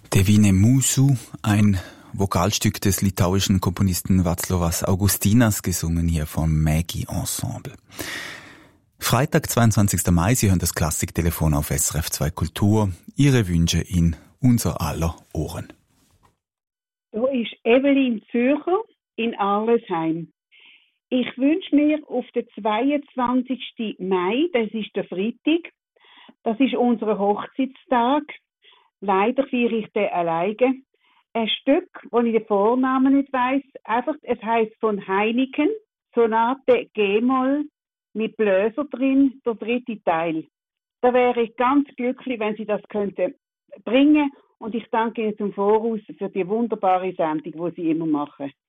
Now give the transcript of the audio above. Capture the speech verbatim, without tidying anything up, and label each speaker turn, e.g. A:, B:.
A: Devine Mūsų, ein Vokalstück des litauischen Komponisten Vaclovas Augustinas, gesungen hier vom Maggie Ensemble. Freitag, zweiundzwanzigster Mai, Sie hören das Klassiktelefon auf S R F zwei Kultur. Ihre Wünsche in unser aller Ohren.
B: Da ist Evelyn Zürcher in Arlesheim. Ich wünsche mir auf den zweiundzwanzigsten Mai, das ist der Freitag, das ist unser Hochzeitstag. Leider feiere ich den alleine. Ein Stück, wo ich den Vornamen nicht weiss, einfach, es heisst von Heineken, Sonate G-Moll, mit Bläser drin, der dritte Teil. Da wäre ich ganz glücklich, wenn Sie das könnten bringen. Und ich danke Ihnen zum Voraus für die wunderbare Sendung, die Sie immer machen.